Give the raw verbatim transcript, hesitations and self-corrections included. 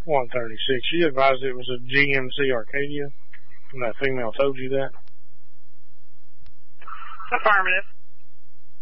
one thirty-six. You advised it was a G M C Arcadia, and that female told you that? Affirmative.